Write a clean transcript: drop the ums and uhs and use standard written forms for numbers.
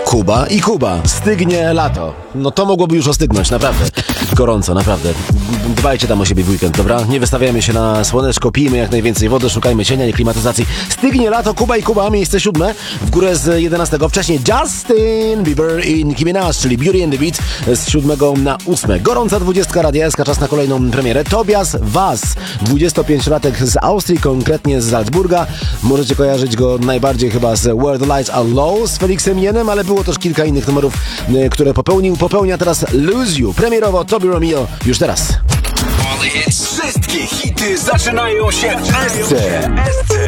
Kuba i Kuba. Stygnie lato. No to mogłoby już ostygnąć, naprawdę. Gorąco, naprawdę. Dbajcie tam o siebie w weekend, dobra? Nie wystawiamy się na słoneczko, pijmy jak najwięcej wody, szukajmy cienia i klimatyzacji. Stygnie lato, Kuba i Kuba, miejsce 7. W górę z 11. Wcześniej Justin Bieber i Nicki Minaj, czyli Beauty and the Beat z 7 na 8. Gorąca 20 Radia SK, czas na kolejną premierę. Tobias Was, 25-latek z Austrii, konkretnie z Salzburga. Możecie kojarzyć go najbardziej chyba z Where the Lights Are Low z Felixem Jenem, ale było też kilka innych numerów, które popełnia teraz Lose You. Premierowo Tobi Romeo już teraz. Wszystkie hity zaczynają się w SC.